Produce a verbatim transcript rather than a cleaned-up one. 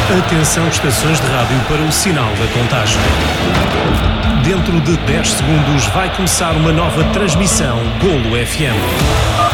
Atenção, estações de rádio, para o sinal da contagem. Dentro de dez segundos vai começar uma nova transmissão Golo F M.